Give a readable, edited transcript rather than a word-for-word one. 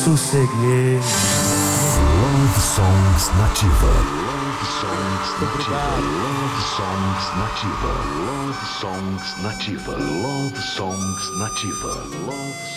sosseguei. Love Songs Nativa. Love Songs Nativa. Love Songs Nativa. Love Songs Nativa. Love Songs Nativa. Love